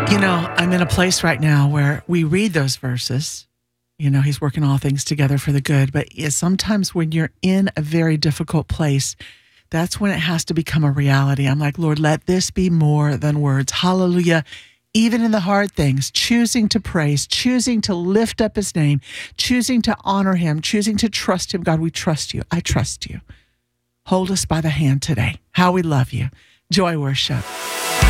You know, I'm in a place right now where we read those verses. You know, he's working all things together for the good. But sometimes when you're in a very difficult place, that's when it has to become a reality. I'm like, Lord, let this be more than words. Hallelujah. Even in the hard things, choosing to praise, choosing to lift up his name, choosing to honor him, choosing to trust him. God, we trust you. I trust you. Hold us by the hand today. How we love you. Joy worship.